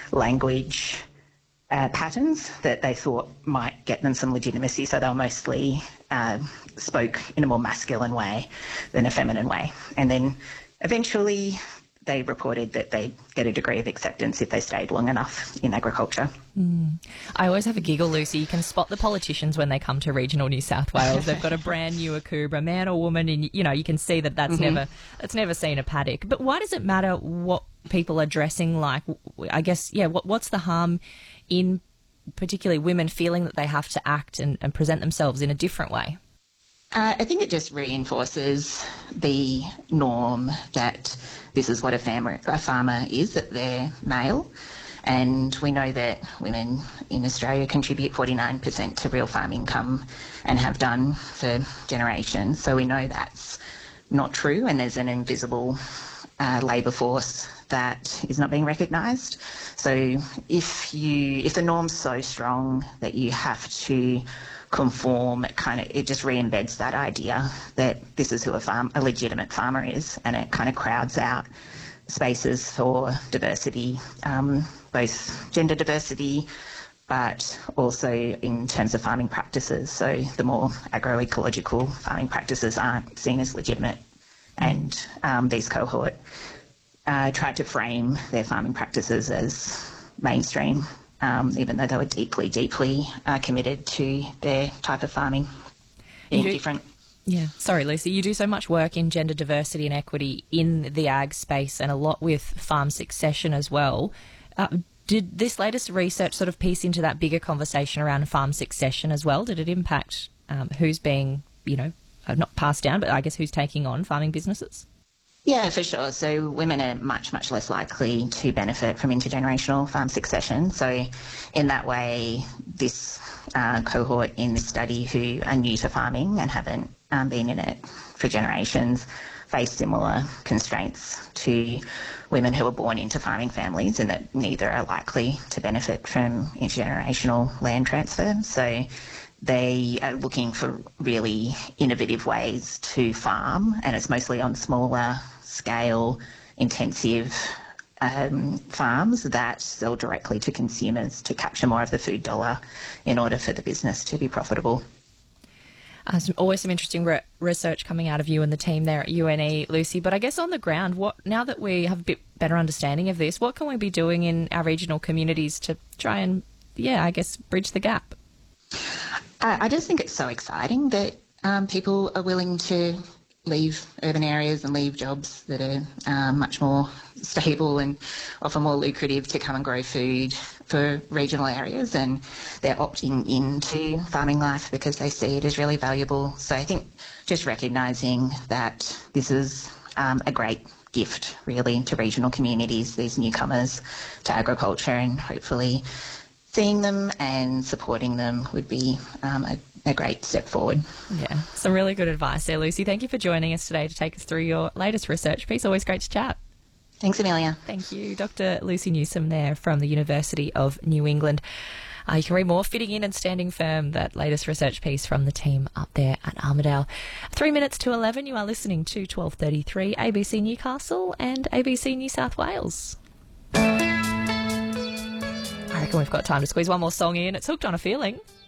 language patterns that they thought might get them some legitimacy. So they were mostly spoke in a more masculine way than a feminine way. And then eventually they reported that they get a degree of acceptance if they stayed long enough in agriculture. I always have a giggle, Lucy. You can spot the politicians when they come to regional New South Wales. They've got a brand new Akubra, man or woman, and you can see that that's never seen a paddock. But why does it matter what people are dressing like? I guess, what's the harm in particularly women feeling that they have to act and present themselves in a different way? I think it just reinforces the norm that this is what a farmer is, that they're male. And we know that women in Australia contribute 49% to real farm income and have done for generations. So we know that's not true, and there's an invisible labour force that is not being recognised. So if the norm's so strong that you have to conform, it just re-embeds that idea that this is who a legitimate farmer is, and it kind of crowds out spaces for diversity, both gender diversity, but also in terms of farming practices. So the more agroecological farming practices aren't seen as legitimate, and these cohort tried to frame their farming practices as mainstream, even though they were deeply, deeply committed to their type of farming being different. Yeah. Sorry, Lucy, you do so much work in gender diversity and equity in the ag space and a lot with farm succession as well. Did this latest research sort of piece into that bigger conversation around farm succession as well? Did it impact who's being, not passed down, but I guess who's taking on farming businesses? Yeah, for sure. So women are much, much less likely to benefit from intergenerational farm succession. So in that way, this cohort in this study who are new to farming and haven't been in it for generations face similar constraints to women who are born into farming families, and that neither are likely to benefit from intergenerational land transfer. So they are looking for really innovative ways to farm, and it's mostly on smaller scale, intensive farms that sell directly to consumers to capture more of the food dollar in order for the business to be profitable. Always some interesting research coming out of you and the team there at UNE, Lucy. But I guess on the ground, now that we have a bit better understanding of this, what can we be doing in our regional communities to try and, bridge the gap? I just think it's so exciting that people are willing to leave urban areas and leave jobs that are much more stable and often more lucrative to come and grow food for regional areas, and they're opting into farming life because they see it as really valuable. So I think just recognising that this is a great gift really to regional communities, these newcomers to agriculture, and hopefully seeing them and supporting them would be a great step forward. Yeah, some really good advice there, Lucy. Thank you for joining us today to take us through your latest research piece. Always great to chat. Thanks, Amelia. Thank you. Dr. Lucy Newsome there from the University of New England. You can read more, Fitting In and Standing Firm, that latest research piece from the team up there at Armidale. 3 minutes to 11, you are listening to 1233 ABC Newcastle and ABC New South Wales. I reckon we've got time to squeeze one more song in. It's Hooked on a Feeling.